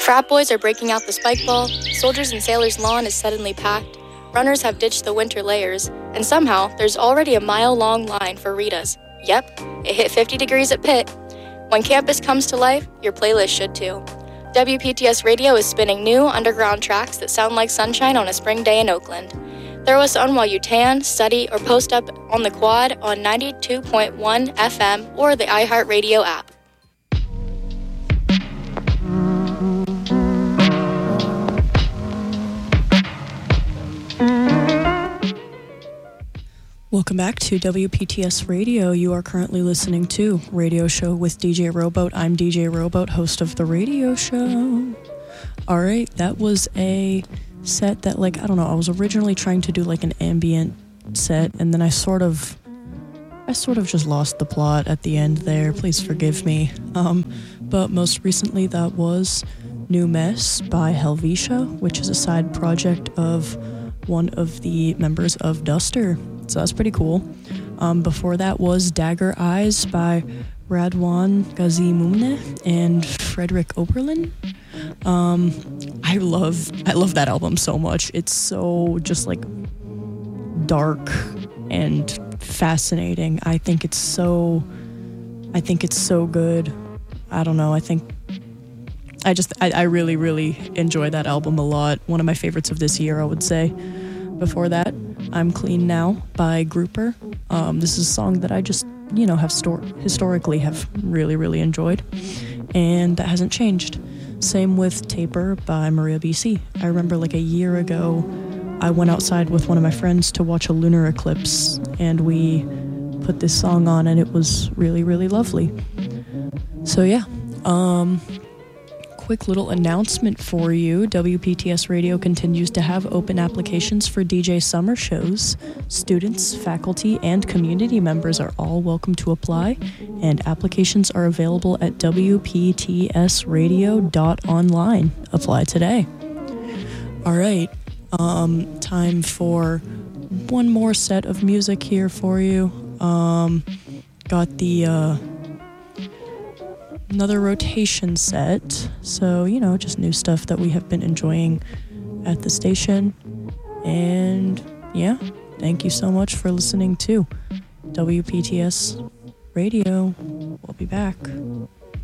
Frat boys are breaking out the spike ball, soldiers and sailors' lawn is suddenly packed, runners have ditched the winter layers, and somehow there's already a mile-long line for Rita's. Yep, it hit 50 degrees at Pitt. When campus comes to life, your playlist should too. WPTS Radio is spinning new underground tracks that sound like sunshine on a spring day in Oakland. Throw us on while you tan, study, or post up on the quad on 92.1 FM or the iHeartRadio app. Welcome back to WPTS Radio. You are currently listening to Radio Show with DJ Rowboat. I'm DJ Rowboat, host of the radio show. All right, that was a set that, I don't know, I was originally trying to do an ambient set, and then I sort of just lost the plot at the end there. Please forgive me. But most recently that was New Mess by Helvetia, which is a side project of one of the members of Duster. So that's pretty cool. Before that was Dagger Eyes by Radwan Gazimumne and Frederick Oberlin. I love that album so much. It's so just dark and fascinating. I think it's so good. I don't know. I really, really enjoy that album a lot. One of my favorites of this year, I would say. Before that, I'm Clean Now by Grouper. This is a song that I just, historically have really, really enjoyed. And that hasn't changed. Same with Taper by Maria BC. I remember a year ago, I went outside with one of my friends to watch a lunar eclipse, and we put this song on, and it was really, really lovely. So yeah, quick little announcement for you. WPTS Radio continues to have open applications for DJ summer shows. Students, faculty, and community members are all welcome to apply, and applications are available at wptsradio.online. Apply today. All right, time for one more set of music here for you. Got the another rotation set, so just new stuff that we have been enjoying at the station. And yeah, thank you so much for listening to WPTS Radio. We'll be back.